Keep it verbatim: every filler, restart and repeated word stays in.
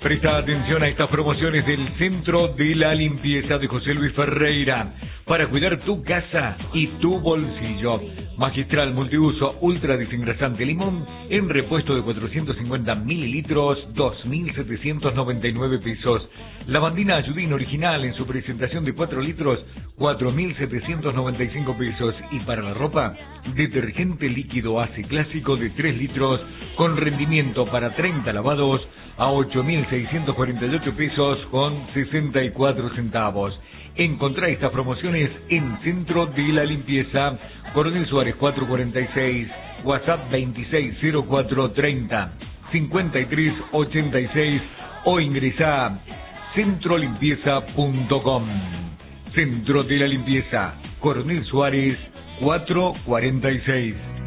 Presta atención a estas promociones del Centro de la Limpieza de José Luis Ferreira para cuidar tu casa y tu bolsillo. Magistral multiuso ultra desengrasante limón en repuesto de cuatrocientos cincuenta mililitros, dos mil setecientos noventa y nueve pesos. Lavandina Ayudín original en su presentación de cuatro litros, cuatro mil setecientos noventa y cinco pesos. Y para la ropa, detergente líquido Ace clásico de tres litros con rendimiento para treinta lavados a ocho mil seiscientos cuarenta y ocho pesos con sesenta y cuatro centavos. Encontrá estas promociones en Centro de la Limpieza, Coronel Suárez cuatrocientos cuarenta y seis, WhatsApp veintiséis cero cuatro treinta cincuenta y tres ochenta y seis o ingresá a centro limpieza punto com. Centro de la Limpieza, Coronel Suárez cuatrocientos cuarenta y seis.